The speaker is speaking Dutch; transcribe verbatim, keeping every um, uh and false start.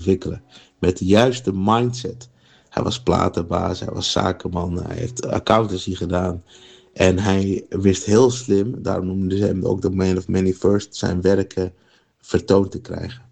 ontwikkelen. Met de juiste mindset. Hij was platenbaas, hij was zakenman, hij heeft accountancy gedaan. En hij wist heel slim, daarom noemden ze hem ook de man of many first, zijn werken vertoond te krijgen.